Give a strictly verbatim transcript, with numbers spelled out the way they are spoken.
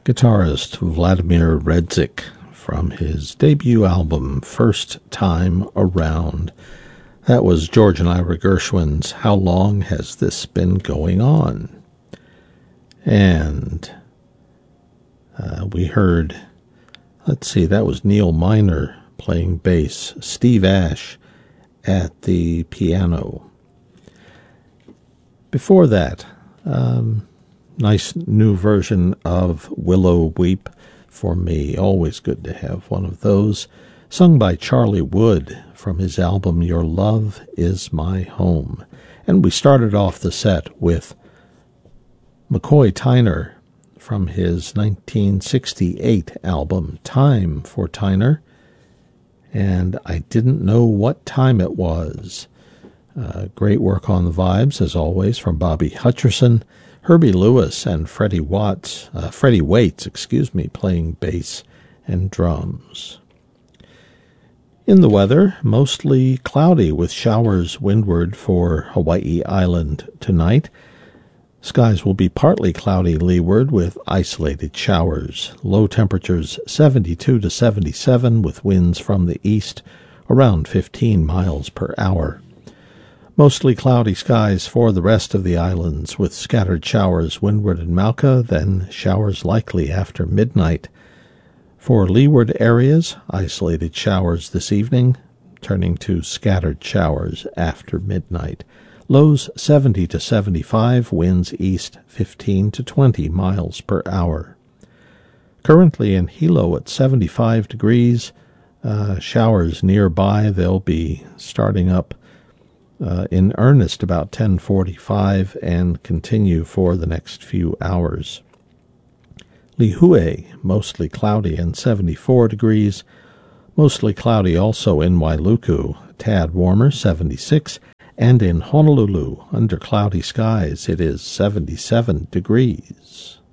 guitarist Vladimir Redzik from his debut album First Time Around. That was George and Ira Gershwin's How Long Has This Been Going On? And uh, we heard, let's see, that was Neil Miner playing bass, Steve Ash at the piano. Before that, um, nice new version of Willow Weep for me. Always good to have one of those. Sung by Charlie Wood from his album Your Love Is My Home. And we started off the set with McCoy Tyner from his nineteen sixty-eight album Time for Tyner. And I didn't know what time it was. Uh, great work on the vibes, as always, from Bobby Hutcherson, Herbie Lewis, and Freddie Watts, uh, Freddie Waits, excuse me, playing bass and drums. In the weather, mostly cloudy with showers windward for Hawaii Island tonight. Skies will be partly cloudy leeward with isolated showers. Low temperatures seventy-two to seventy-seven with winds from the east around fifteen miles per hour. Mostly cloudy skies for the rest of the islands with scattered showers windward in Mauka, then showers likely after midnight. For leeward areas, isolated showers this evening, turning to scattered showers after midnight. Lows seventy to seventy-five, winds east fifteen to twenty miles per hour. Currently in Hilo at seventy-five degrees, uh, showers nearby. They'll be starting up uh, in earnest about ten forty-five and continue for the next few hours. Lihue, mostly cloudy and seventy-four degrees. Mostly cloudy also in Wailuku, a tad warmer, seventy-six. And in Honolulu, under cloudy skies, it is seventy-seven degrees.